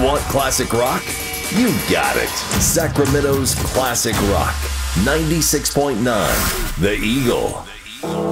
want classic rock? You got it. Sacramento's classic rock. 96.9 The Eagle.